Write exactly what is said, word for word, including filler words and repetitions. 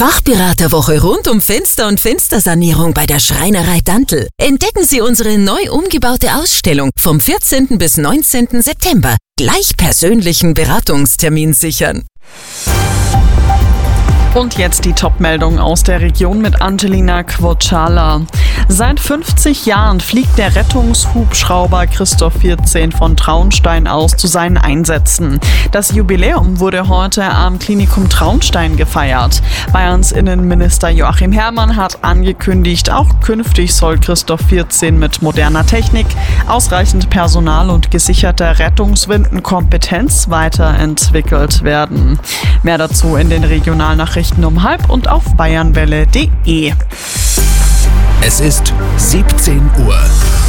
Fachberaterwoche rund um Fenster und Fenstersanierung bei der Schreinerei Dantl. Entdecken Sie unsere neu umgebaute Ausstellung vom vierzehnten bis neunzehnten September. Gleich persönlichen Beratungstermin sichern. Und jetzt die Top-Meldung aus der Region mit Angelina Quocciala. Seit fünfzig Jahren fliegt der Rettungshubschrauber Christoph vierzehn von Traunstein aus zu seinen Einsätzen. Das Jubiläum wurde heute am Klinikum Traunstein gefeiert. Bayerns Innenminister Joachim Herrmann hat angekündigt, auch künftig soll Christoph vierzehn mit moderner Technik, ausreichend Personal und gesicherter Rettungswindenkompetenz weiterentwickelt werden. Mehr dazu in den Regionalnachrichten um halb und auf bayernwelle punkt de. Es ist siebzehn Uhr.